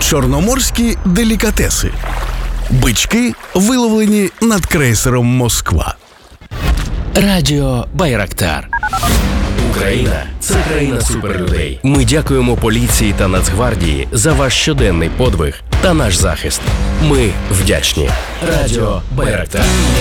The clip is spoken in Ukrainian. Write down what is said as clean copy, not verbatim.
Чорноморські делікатеси. Бички, виловлені над крейсером «Москва». Радіо Байрактар. Україна – це країна суперлюдей. Ми дякуємо поліції та Нацгвардії за ваш щоденний подвиг та наш захист. Ми вдячні. Радіо Байрактар.